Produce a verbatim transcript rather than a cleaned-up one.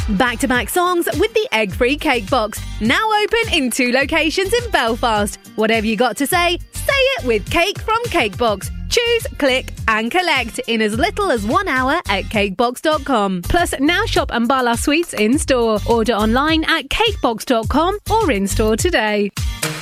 Back-to-back songs with the egg-free Cake Box. Now open in two locations in Belfast. Whatever you got to say, say it with Cake from Cake Box. Choose, click and collect in as little as one hour at cakebox dot com. Plus, now shop Ambala Sweets in-store. Order online at cakebox dot com or in-store today.